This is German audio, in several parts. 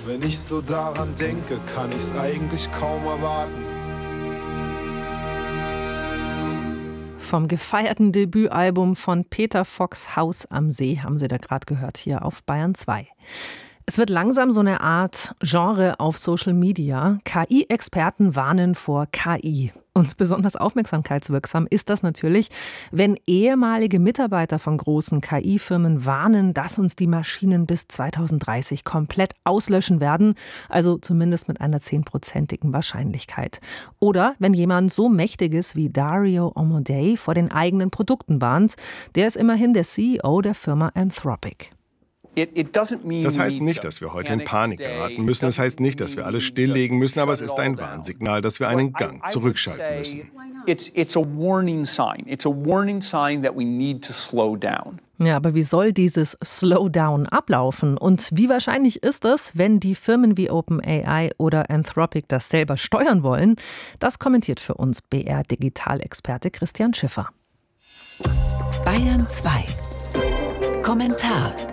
Wenn ich so daran denke, kann ich's eigentlich kaum erwarten. Vom gefeierten Debütalbum von Peter Fox Haus am See haben Sie da gerade gehört, hier auf Bayern 2. Es wird langsam so eine Art Genre auf Social Media. KI-Experten warnen vor KI. Und besonders aufmerksamkeitswirksam ist das natürlich, wenn ehemalige Mitarbeiter von großen KI-Firmen warnen, dass uns die Maschinen bis 2030 komplett auslöschen werden, also zumindest mit einer 10%igen Wahrscheinlichkeit. Oder wenn jemand so Mächtiges wie Dario Amodei vor den eigenen Produkten warnt, der ist immerhin der CEO der Firma Anthropic. Das heißt nicht, dass wir heute in Panik geraten müssen. Es heißt nicht, dass wir alles stilllegen müssen, aber es ist ein Warnsignal, dass wir einen Gang zurückschalten müssen. Ja, aber wie soll dieses Slowdown ablaufen? Und wie wahrscheinlich ist es, wenn die Firmen wie OpenAI oder Anthropic das selber steuern wollen? Das kommentiert für uns BR-Digital-Experte Christian Schiffer. Bayern 2. Kommentar.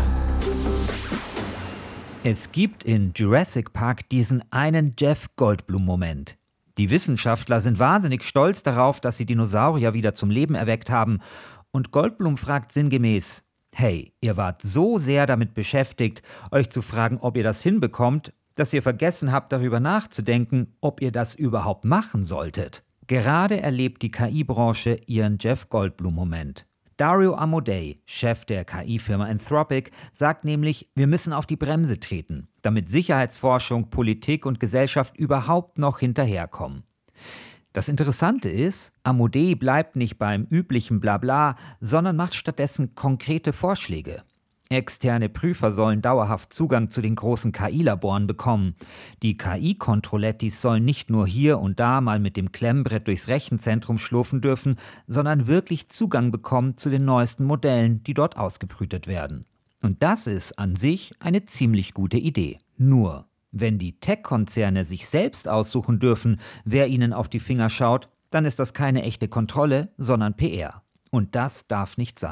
Es gibt in Jurassic Park diesen einen Jeff Goldblum-Moment. Die Wissenschaftler sind wahnsinnig stolz darauf, dass sie Dinosaurier wieder zum Leben erweckt haben. Und Goldblum fragt sinngemäß: Hey, ihr wart so sehr damit beschäftigt, euch zu fragen, ob ihr das hinbekommt, dass ihr vergessen habt, darüber nachzudenken, ob ihr das überhaupt machen solltet. Gerade erlebt die KI-Branche ihren Jeff Goldblum-Moment. Dario Amodei, Chef der KI-Firma Anthropic, sagt nämlich, wir müssen auf die Bremse treten, damit Sicherheitsforschung, Politik und Gesellschaft überhaupt noch hinterherkommen. Das Interessante ist, Amodei bleibt nicht beim üblichen Blabla, sondern macht stattdessen konkrete Vorschläge. Externe Prüfer sollen dauerhaft Zugang zu den großen KI-Laboren bekommen. Die KI-Controlettis sollen nicht nur hier und da mal mit dem Klemmbrett durchs Rechenzentrum schlurfen dürfen, sondern wirklich Zugang bekommen zu den neuesten Modellen, die dort ausgebrütet werden. Und das ist an sich eine ziemlich gute Idee. Nur, wenn die Tech-Konzerne sich selbst aussuchen dürfen, wer ihnen auf die Finger schaut, dann ist das keine echte Kontrolle, sondern PR. Und das darf nicht sein.